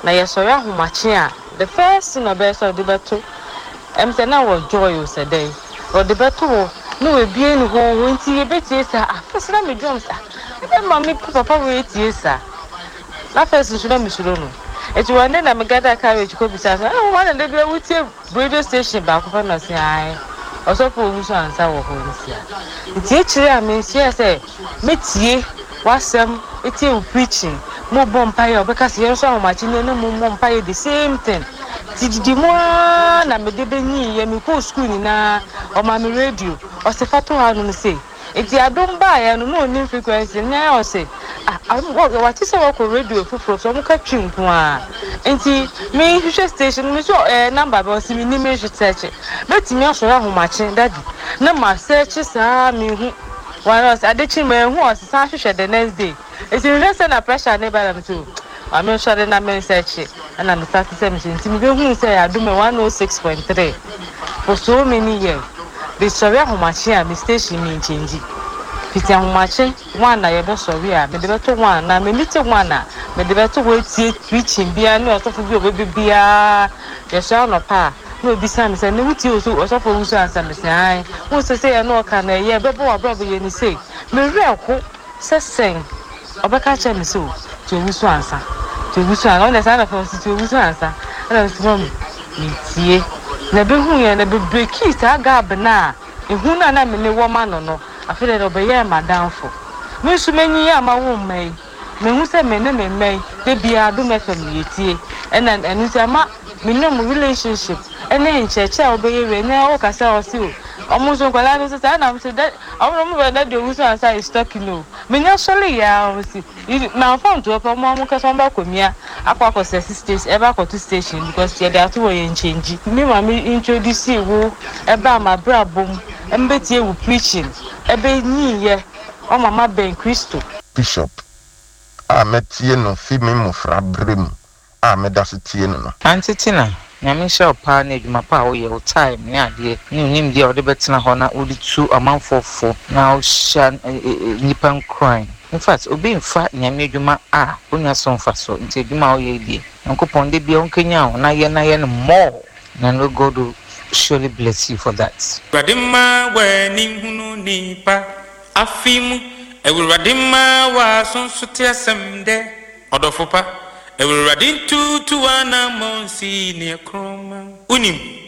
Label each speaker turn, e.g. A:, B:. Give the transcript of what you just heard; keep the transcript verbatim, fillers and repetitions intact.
A: na yesori ahomache a the first thing obese odi beto em say na wo joy o say dey odi beto no we bie ni ho nti ye betie sa afesra me drums ah e ma me papa we tie sa na first so na me suro no eti one na me gada carriage ko bisa sa eh one na dey wutie radio station ba ko fa na say ai osofo oguso ansa wo ho nsia nti e kire a me nsia say metie wasem etie u preaching mo bompaye obeka se yenso ahomachi ne no mo bompaye the same thing tididi mo na me de benyi ye me ko school ni na o ma me radio o se fato ha no say eti adom ba ya no no ni frequency na o say ah what is our radio fufuro so mo ka twinko a enti me hwehwe station me so eh number ba o si me ni me hwetche betimi asoro ahomachi daddy na ma search sa me hu one was adechi me hu o sa hwehwe the next day eti re say na pressure ne ba am too I mean sure na me search and I'm starting to say enti me be hu say adom one oh six point three for so many years the story ahomachi a me station me change Piti ahomachi one na ye be sorry a me de beto one na me meet one na me de beto we tie preaching bia na osofo bi obi bia ye sha no pa no bi sam say ne wuti oso osofo wuso ansa me say ai wo se say ye no ka na ye be bo abro ye ni say me re ko se sen obeka cha me so to wuso ansa to wuso ansa on the side of to wuso ansa na so me tie na be hu ye na be break sa gab na ehu na na me ne wo ma no no afere do be ye madamfo me su menyi ya ma wo mai me hu se me ne me mai de bia do me fam yetie ena enu se ma me no relationship ena encheche obeye we na o ka se o si o omo so kwala no se na se de omo mo be na de wuso ansa is talking no me nya sole ya o si na phone to opo mo mo ka so mba komia akwa ko se station e ba ko to station because ye dey to we change me ma me introduce wo e ba ma brabom embeti e wo preaching ebe nyi ye o mama ben Christo
B: Bishop a metie no fi me mofra brem a medase tie no
C: antitina nyame sha pa na eduma pa wo ye o time ne ade ni nim dia o de betena ho na o di tu amanfofo na o sha nipan crime in fact obi mfa nyame eduma a onya so mfa so nti eduma o ye die nkopon de bia onkenya ho na ye na ye no more na no God will surely bless you for that.
D: Radima we ninhunu nipa afimu ewuradima wa sonsote asemde odofopa ewuradin tu tu ana monsi ne kroma unim